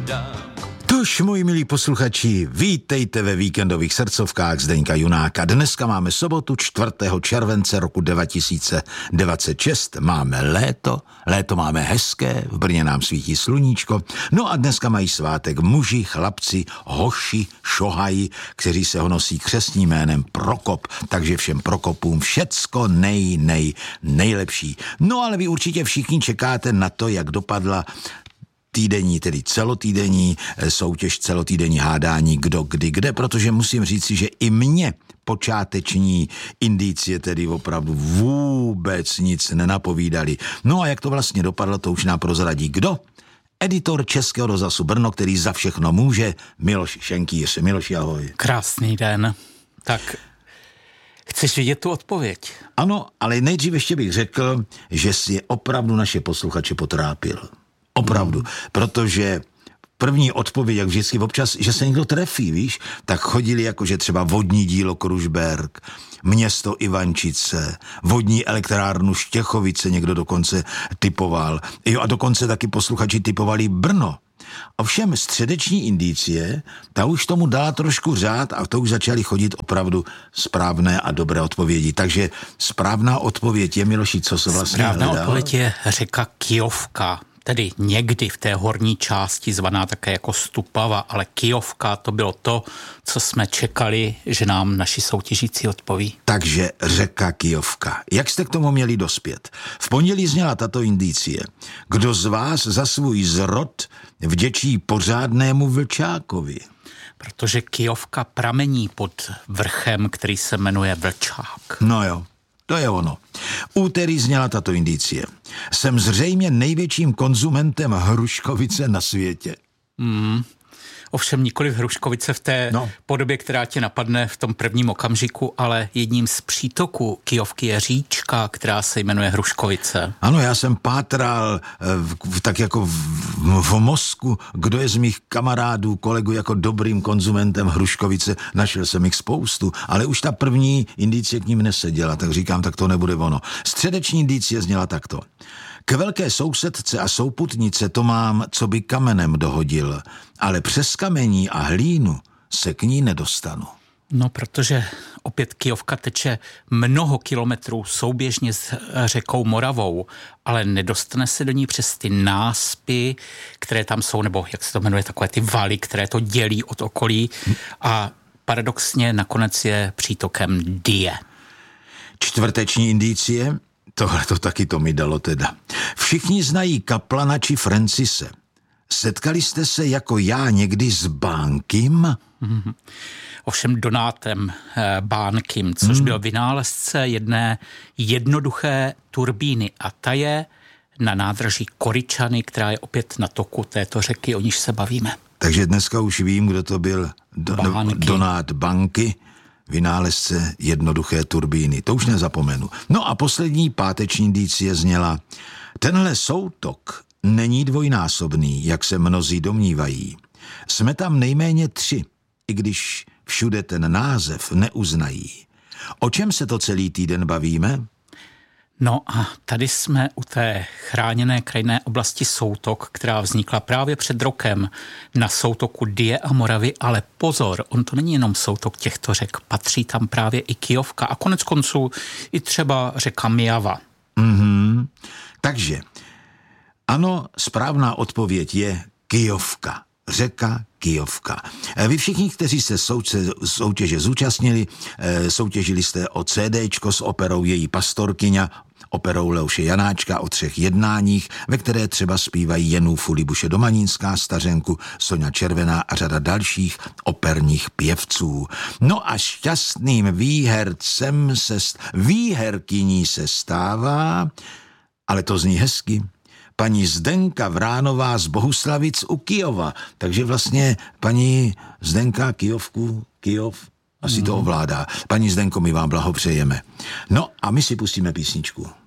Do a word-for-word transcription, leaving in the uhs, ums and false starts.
dám. Tož, moji milí posluchači, vítejte ve víkendových srdcovkách Zdeňka Junáka. Dneska máme sobotu čtvrtého července roku dva tisíce dvacet šest. Máme léto, léto máme hezké, v Brně nám svítí sluníčko. No a dneska mají svátek muži, chlapci, hoši, šohaji, kteří se honosí křestním jménem Prokop. Takže všem Prokopům všecko nej, nej, nejlepší. No ale vy určitě všichni čekáte na to, jak dopadla týdenní, tedy celotýdenní soutěž, celotýdenní hádání kdo, kdy, kde, protože musím říci, že i mě počáteční indicie tedy opravdu vůbec nic nenapovídali. No a jak to vlastně dopadlo, to už nám prozradí kdo? Editor Českého rozhlasu Brno, který za všechno může, Miloš Šenkýř. Miloši, ahoj. Krásný den. Tak chceš vidět tu odpověď? Ano, ale nejdřív ještě bych řekl, že si opravdu naše posluchače potrápil. Opravdu, hmm. protože první odpověď, jak vždycky občas, že se někdo trefí, víš, tak chodili jako, že třeba vodní dílo Kružberk, město Ivančice, vodní elektrárnu Štěchovice někdo dokonce typoval. Jo, a dokonce taky posluchači typovali Brno. Ovšem středeční indicie, ta už tomu dala trošku řád a to už začaly chodit opravdu správné a dobré odpovědi. Takže správná odpověď je, Miloši, co se vlastně Správná hledal? odpověď je řeka Kyjovka. Tedy někdy v té horní části zvaná také jako Stupava, ale Kyjovka to bylo to, co jsme čekali, že nám naši soutěžící odpoví. Takže řeka Kyjovka. Jak jste k tomu měli dospět? V pondělí zněla tato indicie. Kdo z vás za svůj zrod vděčí pořádnému vlčákovi? Protože Kyjovka pramení pod vrchem, který se jmenuje Vlčák. No jo. To je ono. Úterý zněla tato indicie. Jsem zřejmě největším konzumentem hruškovice na světě. Mm. Ovšem nikoli v hruškovice v té no. podobě, která tě napadne v tom prvním okamžiku, ale jedním z přítoků Kyjovky je říčka, která se jmenuje Hruškovice. Ano, já jsem pátral v, v, tak jako v, v mozku, kdo je z mých kamarádů, kolegů jako dobrým konzumentem hruškovice. Našel jsem jich spoustu, ale už ta první indicie k ním neseděla, tak říkám, tak to nebude ono. Středeční indicie zněla takto. K velké sousedce a souputnice to mám, co by kamenem dohodil, ale přes kamení a hlínu se k ní nedostanu. No, protože opět Kyjovka teče mnoho kilometrů souběžně s řekou Moravou, ale nedostane se do ní přes ty náspy, které tam jsou, nebo jak se to jmenuje, takové ty valy, které to dělí od okolí a paradoxně nakonec je přítokem Dyje. Čtvrteční indicie? Tohle to taky to mi dalo teda. Všichni znají Kaplana či Francise. Setkali jste se jako já někdy s Bánkym? Mm-hmm. Ovšem Donátem eh, Bánkym, což mm. byl vynálezce jedné jednoduché turbíny a ta je na nádraží Koryčany, která je opět na toku této řeky, o níž se bavíme. Takže dneska už vím, kdo to byl do, Donát Banky, vynálezce jednoduché turbíny. To už nezapomenu. No a poslední páteční indicie zněla: tenhle soutok není dvojnásobný, jak se mnozí domnívají. Jsme tam nejméně tři, i když všude ten název neuznají. O čem se to celý týden bavíme? No a tady jsme u té chráněné krajinné oblasti Soutok, která vznikla právě před rokem na soutoku Dyje a Moravy, ale pozor, on to není jenom soutok těchto řek, patří tam právě i Kyjovka a konec konců i třeba řeka Myjava. Mm-hmm. Takže, ano, správná odpověď je Kyjovka. Řeka Kyjovka. Vy všichni, kteří se soutěže, soutěže zúčastnili, soutěžili jste o CDčko s operou Její pastorkyňa, operou Leoše Janáčka o třech jednáních, ve které třeba zpívají Jenůfu Libuše Domanínská, Stařenku, Soňa Červená a řada dalších operních pěvců. No a šťastným výhercem se, výherkyní se stává, ale to zní hezky, paní Zdenka Vránová z Bohuslavic u Kyjova. Takže vlastně paní Zdenka Kyjovku, Kyjov asi to ovládá. Paní Zdenko, my vám blahopřejeme. No a my si pustíme písničku.